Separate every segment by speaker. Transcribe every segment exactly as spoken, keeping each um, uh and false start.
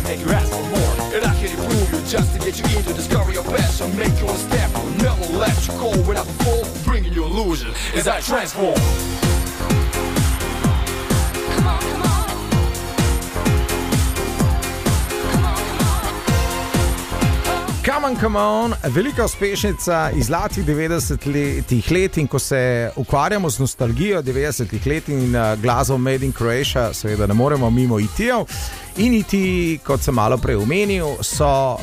Speaker 1: and you ask for more. And I can improve you just to get you in to discover your best and make you a step. Never let you go without before bringing you illusion as I transform.
Speaker 2: Come on, come on, velika uspešnica iz zlatih devetdesetih let in ko se ukvarjamo z nostalgijo devetdesetih let in glasbo Made in Croatia, seveda ne moremo mimo itijev. In iti, kot sem malo prej omenil, so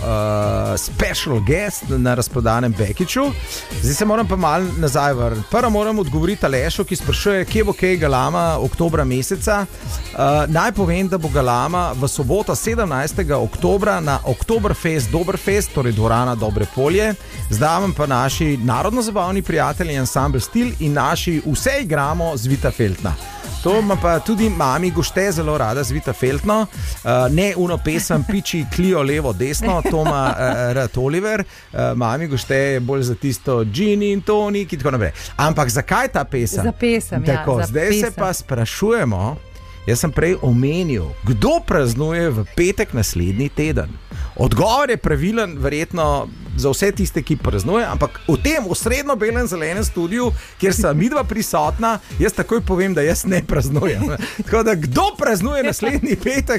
Speaker 2: uh, special guest na razprodanem Bekiću. Zdaj se moram pa malo nazaj vrniti. Prvo moram odgovoriti Alešu, ki sprašuje, kje bo kaj Galama oktobra meseca. Uh, naj povem, da bo Galama v soboto sedemnajstega oktobra na Oktoberfest Dobrfest, torej dvorana Dobre polje. Zdaj vam pa naši narodno-zabavni prijatelji Ansambl Stil in naši Vse igramo z Vita Feltna. To ima pa tudi mami Gošte zelo rada z Vita Feltno, uh, ne uno pesem Piči Clio levo desno, to ima uh, rad Oliver, uh, mami Gošte je bolj za tisto Gini in Toni in tako naprej. Ampak zakaj ta pesem?
Speaker 3: Za pesem,
Speaker 2: tako,
Speaker 3: ja. Za
Speaker 2: zdaj
Speaker 3: pesem.
Speaker 2: Se pa sprašujemo, jaz sem prej omenil, kdo praznuje v petek naslednji teden. Odgovor je pravilen, verjetno za vse tiste, ki praznuje, ampak v tem osrednjo belem zelenem studiu, kjer sta midva prisotna, jaz takoj povem, da jaz ne praznujem. Tako da, kdo praznuje naslednji petek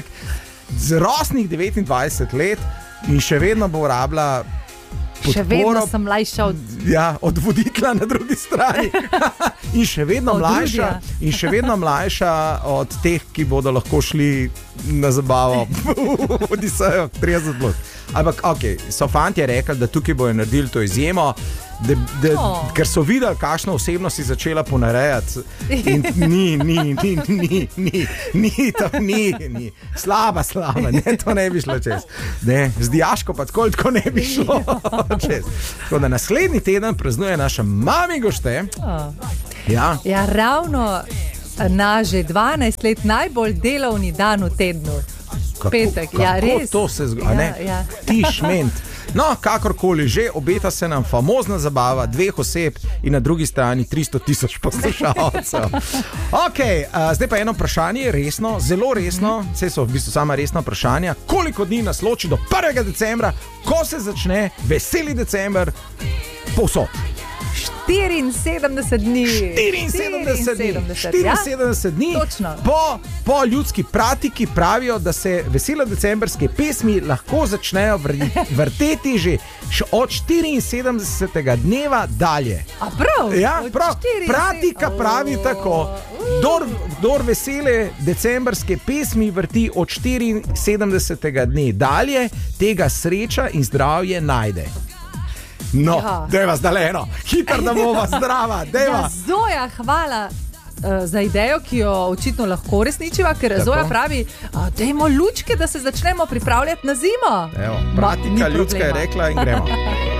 Speaker 2: z rosnih devetindvajset let in še vedno bo rabila podporo,
Speaker 3: še vedno sem mlajša od...
Speaker 2: Ja, od voditelja na drugi strani. in, še vedno mlajša, in še vedno mlajša od teh, ki bodo lahko šli na zabavo v Odisejo trideset plus. Ampak, ok, so fantje rekli, da tukaj bojo naredili to izjemo, da, da,
Speaker 3: oh.
Speaker 2: ker so videli, kakšno osebnost si začela ponarejati. In ni, ni, ni, ni, ni, ni, to ni, ni. Slaba, slaba, ne, to ne bi šlo čez. Ne, z dijaško pa tako, tako ne bi šlo čez. Tako da naslednji teden praznuje naša mami Gošte.
Speaker 3: Oh.
Speaker 2: Ja.
Speaker 3: Ja, ravno na že dvanajst let najbolj delovni dan v tednu.
Speaker 2: Kako,
Speaker 3: petek,
Speaker 2: kako
Speaker 3: ja, res.
Speaker 2: To se zgodi,
Speaker 3: ja,
Speaker 2: ne?
Speaker 3: Ja.
Speaker 2: Ti šment. No, kakorkoli že, obeta se nam famozna zabava dveh oseb in na drugi strani tristo tisoč poslušalcev. Ok, uh, zdaj pa eno vprašanje, resno, zelo resno, vse so v bistvu sama resna vprašanja. Koliko dni nas loči do prvega decembra, ko se začne veseli december povsod?
Speaker 3: štiriinsedemdeset dni.
Speaker 2: štiriinsedemdeset dni. štiriinsedemdeset dni.
Speaker 3: Točno.
Speaker 2: Po, po ljudski pratiki pravijo, da se vesele decembrske pesmi lahko začnejo vrteti že od štiriinsedemdesetega dneva dalje.
Speaker 3: A prav?
Speaker 2: Ja, prav. Pratika pravi tako. Kdor, kdor vesele decembrske pesmi vrti od štiriinsedemdesetega dne dalje, tega sreča in zdravje najde. No, ja. Dejva zdaj eno, hitro da bova zdrava, dejva.
Speaker 3: Ja, Zoja, hvala uh, za idejo, ki jo očitno lahko resničiva, ker tako. Zoja pravi, uh, dejmo lučke, da se začnemo pripravljati na zimo.
Speaker 2: Evo, pratika ljudska je rekla in gremo.